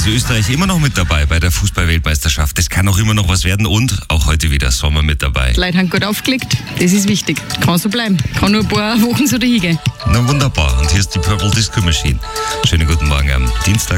ist Österreich immer noch mit dabei bei der Fußball-Weltmeisterschaft. Das kann auch immer noch was werden und auch heute wieder Sommer mit dabei. Die Leute haben gut aufgelegt, das ist wichtig. Kann so bleiben, kann nur ein paar Wochen so dahin gehen. Na wunderbar, und hier ist die Purple Disco Machine. Schönen guten Morgen am Dienstag.